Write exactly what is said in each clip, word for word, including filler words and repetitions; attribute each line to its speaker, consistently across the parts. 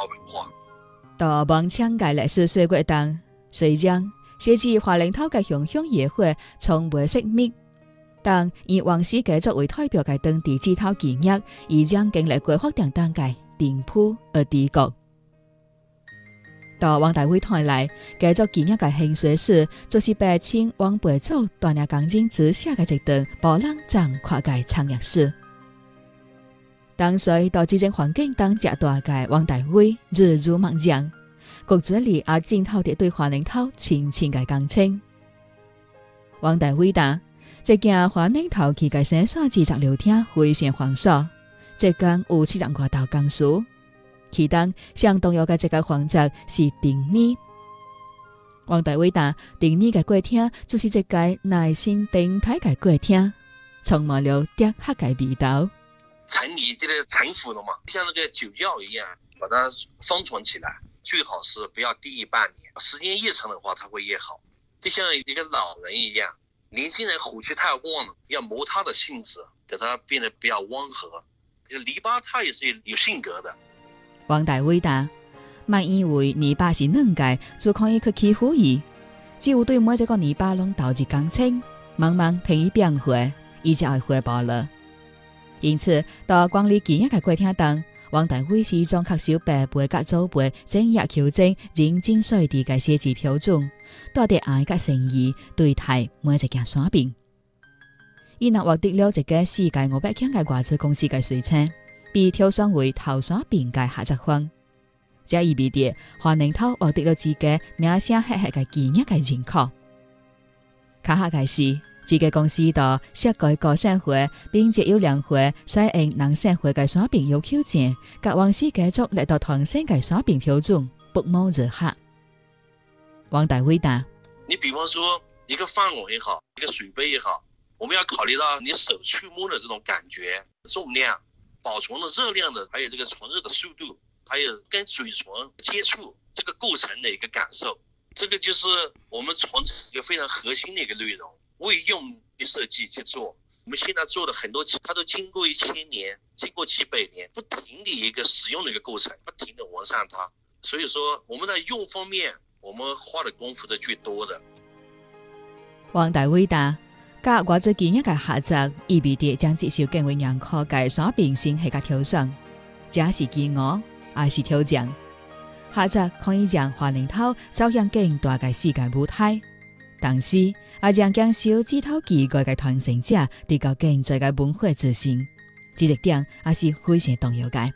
Speaker 1: 好文化。
Speaker 2: 到望腔嘅歷史水果當，雖然寫自華靈頭嘅鄉鄉野會從未熄滅，但以王氏家族為代表嘅當地指頭記憶，已將經歷過發展當嘅店鋪而帝國。到王大偉睇來，家族記憶嘅興衰史，就是百姓王輩祖鍛鍊鋼筋之下嘅一段波浪壯闊嘅長歷史。當時到這種環境當較大嘅王大偉日如猛將，骨子裡也浸透着對華靈頭深深嘅感情。王大偉答：這件華靈頭佢嘅生產製作流程非常繁瑣，這間有七十多道工序。其中上重要嘅一個環節是定擬。王大偉答：定擬嘅過程就是一個耐心等待嘅過程，充滿了雕刻嘅味道。
Speaker 1: 陳年這個陳腐了嘛，像那個酒窖一樣，把它封存起來，最好是不要低於半年。時間越長的話，它會越好。就像一個老人一樣，年輕人火氣太旺了，要磨它的性子，給它變得比較溫和。這個泥巴它也是有性格的。
Speaker 2: 王大偉答：萬以為泥巴是軟嘅，就可以去欺負伊。只有對每一個泥巴攏投入感情，慢慢聽伊變化，伊就會回報了。因此，到管理記憶嘅過程當，王大偉始終恪守爸輩甲祖輩精益求精、認真細緻嘅寫字標準，帶着愛甲誠意對待每一件產品。伊若獲得了一個世界五百強嘅外資公司嘅水稱，被挑選為頭產品嘅合作方，這意味着華靈頭獲得了自己名聲赫赫嘅記憶嘅認可。卡下嘅是。這個公司到設計個性化並且有良化適應人生活嘅產品要求證，甲王氏家族嚟到創新嘅產品標準不謀而合。王大偉答：
Speaker 1: 你比方說一個飯碗也好，一個水杯也好，我們要考慮到你手觸摸的這種感覺、重量、保存的熱量的，還有這個傳熱的速度，還有跟嘴唇接觸這個過程的一個感受，這個就是我們傳承一個非常核心的一個內容。為用的設計去做，我們現在做的很多，它都經過一千年，經過幾百年，不停的一個使用的一個過程，不停的完善它。所以說，我們在用方面，我們花的功夫是最多的。
Speaker 2: 王大偉答：甲外資記憶嘅合作，意味着將接受更為嚴苛嘅產品審核嘅挑戰，這是飢餓，也是挑戰。合作可以將華靈頭走向更大嘅世界舞台。但是，也將堅守指頭記憶嘅傳承者得到更多嘅文化自信，這一點也是非常重要嘅。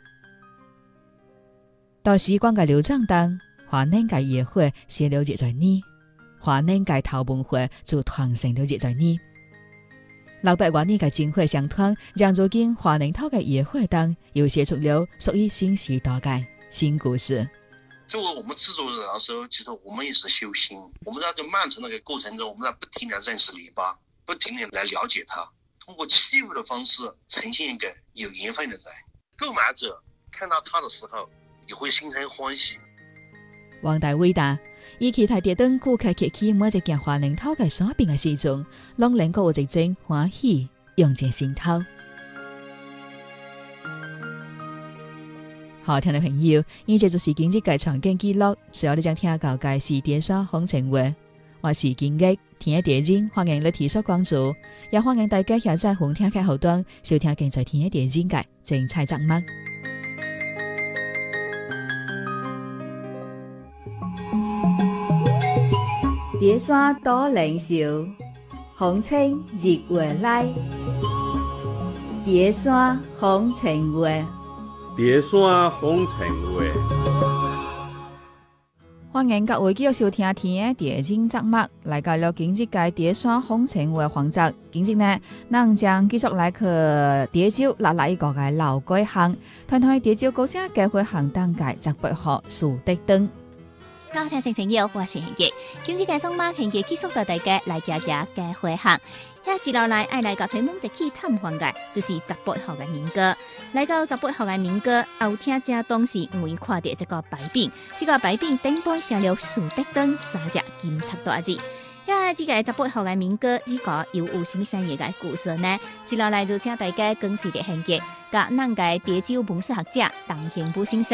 Speaker 2: 到時光嘅流轉當，華靈嘅野會先了解在你，華靈嘅頭文化就傳承了解在你。老百萬年嘅精華相傳，讓如今華靈頭嘅野會當又寫出了屬於新時代嘅新故事。
Speaker 1: 作為我們製作人來說，其實我們也是修心。我們在這漫長的個過程中，我們在不停地認識泥巴，不停地來了解它，通過器物的方式呈現一個有緣分的人。購買者看到它的時候，也會心生歡喜。
Speaker 2: 王大偉答：以其他啲等顧客客去每一件華靈頭嘅產品嘅時陣，攏能夠有一種歡喜用進心頭。好聽嘅朋友，呢隻就是今日嘅場景記錄，所有你將聽到嘅是電商風情話，我是今日聽一電影，歡迎你提出關注，也歡迎大家下載紅聽嘅後端收聽更在聽一電影嘅精彩節目。碟山多靈秀，風情日月來，碟山風情話。
Speaker 3: 碟山風情話，
Speaker 2: 歡迎各位繼續收聽聽電影節目，來到了今日嘅碟山風情話環節。今日呢，咱將繼續來去潮州拉拉一個嘅老街巷，睇睇潮州高聲嘅街巷當嘅十八號樹德燈。
Speaker 4: 各位聽眾朋友，我是賢傑，今日嘅節目賢傑繼續帶大家來聽聽嘅街巷。一路來愛來個推門一起探訪嘅，就是十八號嘅民歌。來到十八號嘅民歌，後聽者當時每看到這個牌匾，這個牌匾頂部寫了樹德燈三隻金色大字。呀，這個十八號嘅民歌，這個又有什麼新嘢嘅故事呢？一路來就請大家跟隨着賢傑，甲咱個潮州文史學者陳興武先生。